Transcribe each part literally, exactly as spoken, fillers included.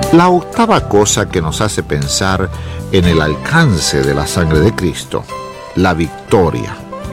La octava cosa que nos hace pensar en el alcance de la sangre de Cristo, la victoria.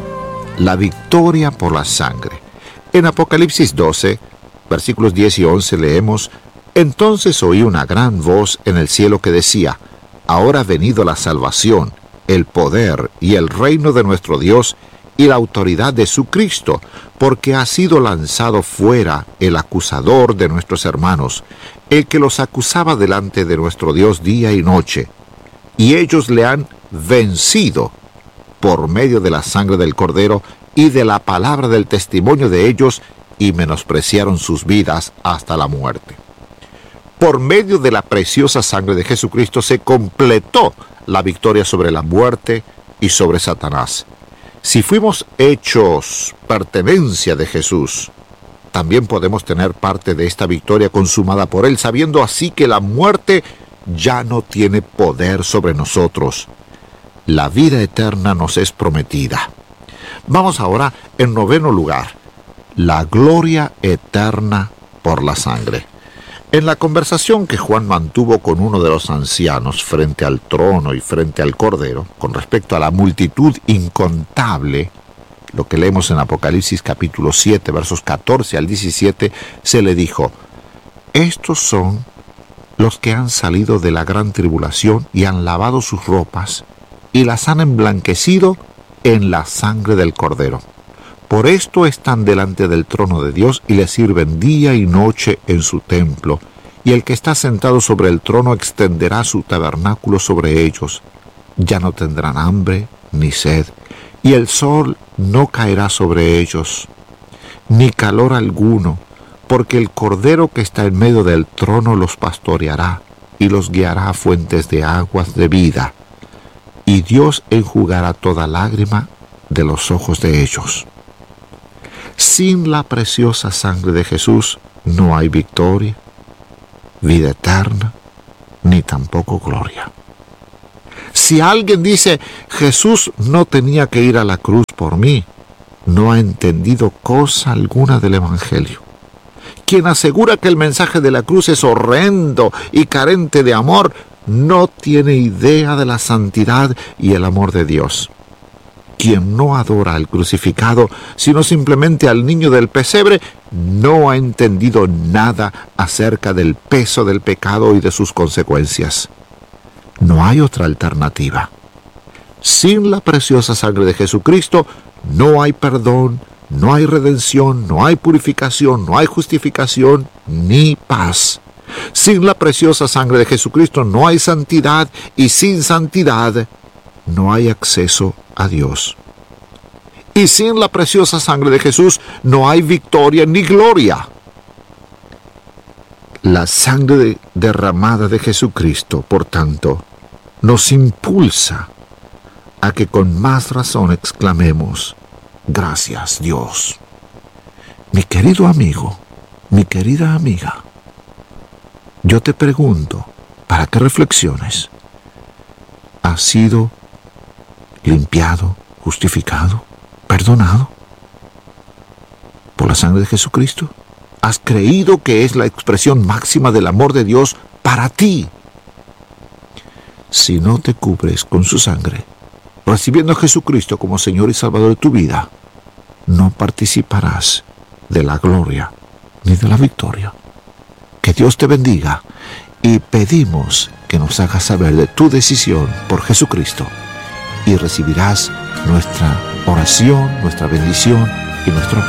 La victoria por la sangre. En Apocalipsis doce, versículos diez y once leemos: Entonces oí una gran voz en el cielo que decía: Ahora ha venido la salvación, el poder y el reino de nuestro Dios y la autoridad de su Cristo, porque ha sido lanzado fuera el acusador de nuestros hermanos, el que los acusaba delante de nuestro Dios día y noche, y ellos le han vencido por medio de la sangre del Cordero y de la palabra del testimonio de ellos, y menospreciaron sus vidas hasta la muerte. Por medio de la preciosa sangre de Jesucristo se completó la victoria sobre la muerte y sobre Satanás. Si fuimos hechos pertenencia de Jesús, también podemos tener parte de esta victoria consumada por Él, sabiendo así que la muerte ya no tiene poder sobre nosotros. La vida eterna nos es prometida. Vamos ahora en noveno lugar, la gloria eterna por la sangre. En la conversación que Juan mantuvo con uno de los ancianos frente al trono y frente al Cordero, con respecto a la multitud incontable, lo que leemos en Apocalipsis capítulo siete, versos catorce al diecisiete, se le dijo: Estos son los que han salido de la gran tribulación y han lavado sus ropas y las han emblanquecido en la sangre del Cordero. Por esto están delante del trono de Dios y le sirven día y noche en su templo, y el que está sentado sobre el trono extenderá su tabernáculo sobre ellos. Ya no tendrán hambre ni sed, y el sol no caerá sobre ellos, ni calor alguno, porque el Cordero que está en medio del trono los pastoreará y los guiará a fuentes de aguas de vida, y Dios enjugará toda lágrima de los ojos de ellos. Sin la preciosa sangre de Jesús no hay victoria, vida eterna, ni tampoco gloria. Si alguien dice: Jesús no tenía que ir a la cruz por mí, no ha entendido cosa alguna del Evangelio. Quien asegura que el mensaje de la cruz es horrendo y carente de amor, no tiene idea de la santidad y el amor de Dios. Quien no adora al crucificado, sino simplemente al niño del pesebre, no ha entendido nada acerca del peso del pecado y de sus consecuencias. No hay otra alternativa. Sin la preciosa sangre de Jesucristo, no hay perdón, no hay redención, no hay purificación, no hay justificación, ni paz. Sin la preciosa sangre de Jesucristo no hay santidad, y sin santidad no hay acceso a Dios. Y sin la preciosa sangre de Jesús no hay victoria ni gloria. La sangre de, derramada de Jesucristo, por tanto, nos impulsa a que con más razón exclamemos: gracias, Dios. Mi querido amigo, mi querida amiga, yo te pregunto, para que reflexiones: ¿has sido limpiado, justificado, perdonado por la sangre de Jesucristo? ¿Has creído que es la expresión máxima del amor de Dios para ti? Si no te cubres con su sangre, recibiendo a Jesucristo como Señor y Salvador de tu vida, no participarás de la gloria ni de la victoria. Que Dios te bendiga, y pedimos que nos hagas saber de tu decisión por Jesucristo, y recibirás nuestra oración, nuestra bendición y nuestro